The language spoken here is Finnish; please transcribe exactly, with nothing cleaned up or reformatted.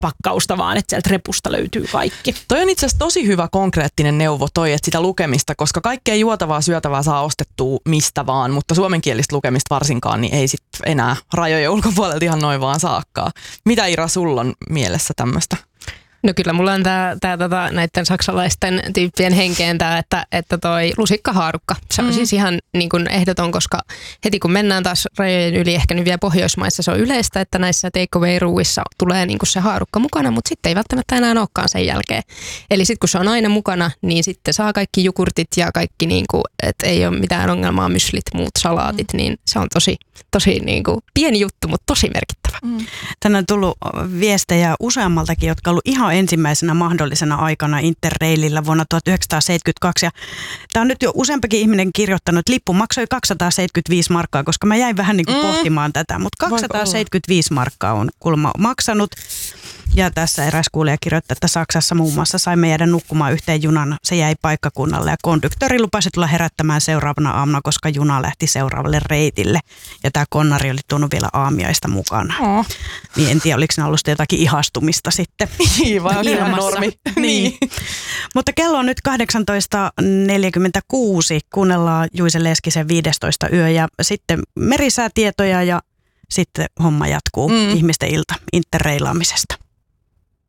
pakkausta, vaan että sieltä repusta löytyy kaikki. Toi on itse asiassa tosi hyvä konkreettinen neuvo toi, että sitä lukemista, koska kaikkea juotavaa, syötävää saa ostettua mistä vaan, mutta suomenkielistä lukemista varsinkaan, niin ei sit enää rajojen ulkopuolelta ihan noin vaan saakkaa. Mitä Ira, sulla on mielessä tämmöistä? No kyllä mulla on tää, tää tota, näiden saksalaisten tyyppien henkeen tää, että, että toi lusikkahaarukka. Se on mm. siis ihan niin kuin ehdoton, koska heti kun mennään taas rajojen yli, ehkä nyt vielä Pohjoismaissa se on yleistä, että näissä takeaway-ruuissa tulee niin kuin se haarukka mukana, mutta sitten ei välttämättä enää olekaan sen jälkeen. Eli sitten kun se on aina mukana, niin sitten saa kaikki jogurtit ja kaikki, niin kuin, että ei ole mitään ongelmaa, myslit, muut salaatit, mm. niin se on tosi, tosi niin kuin pieni juttu, mutta tosi merkittävä. Mm. Tänne on tullut viestejä useammaltakin, jotka on ollut ihan ensimmäisenä mahdollisena aikana Interrailillä vuonna tuhatyhdeksänsataaseitsemänkymmentäkaksi. Ja tämä on nyt jo useampikin ihminen kirjoittanut, että lippu maksoi kaksisataaseitsemänkymmentäviisi markkaa, koska mä jäin vähän niin kuin mm. pohtimaan tätä, mutta kaksisataaseitsemänkymmentäviisi markkaa on kulma maksanut. Ja tässä eräs kuulija kirjoittaa, että Saksassa muun muassa saimme jäädä nukkumaan yhteen junan. Se jäi paikkakunnalle ja konduktööri lupasi tulla herättämään seuraavana aamuna, koska juna lähti seuraavalle reitille. Ja tämä konnari oli tuonut vielä aamiaista mukana. Oh. Niin en tiedä, oliko ne ollut jotakin ihastumista sitten. Niin, vaan ihan normi. Niin. Mutta kello on nyt kahdeksantoista neljäkymmentäkuusi. Kuunnellaan Juise Leskisen viidestoista yö ja sitten merisäätietoja ja sitten homma jatkuu. Mm. Ihmisten ilta interreilaamisesta.